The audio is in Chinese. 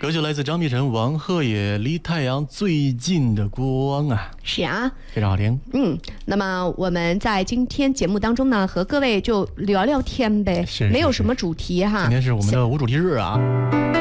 歌曲来自张碧晨、王鹤野，离太阳最近的光啊， 是啊， 非常好听。 那么我们在今天节目当中呢，和各位就聊聊天呗， 是没有什么主题哈。 今天是我们的无主题日啊。